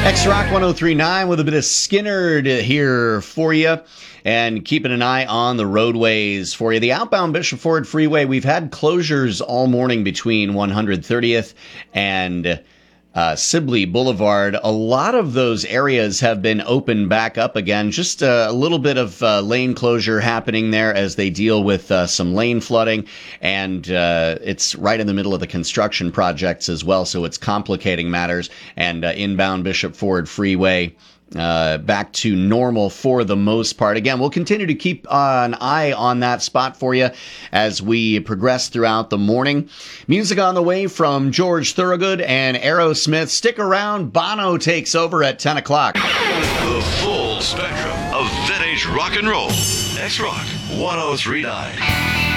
X-Rock 1039 with a bit of Skinnerd here for you, and keeping an eye on the roadways for you. The outbound Bishop Ford Freeway, we've had closures all morning between 130th and Sibley Boulevard. A lot of those areas have been opened back up again. Just a little bit of lane closure happening there as they deal with some lane flooding, and it's right in the middle of the construction projects as well, so it's complicating matters. And inbound Bishop Ford Freeway back to normal for the most part. Again, we'll continue to keep an eye on that spot for you as we progress throughout the morning. Music on the way from George Thorogood and Aerosmith. Stick around. Bono takes over at 10 o'clock. The full spectrum of vintage rock and roll. X-Rock 1039.